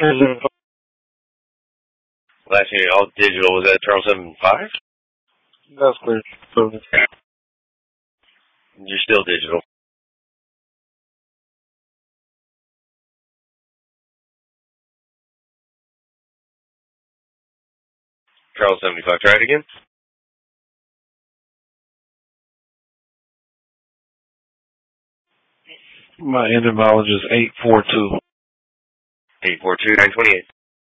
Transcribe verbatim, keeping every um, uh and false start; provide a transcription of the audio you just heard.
Last year, all digital, was that Charles seven five? That's clear. You're still digital. Charles seventy-five, try it again. My ending mileage is eight four two. eight four two, nine twenty-eight.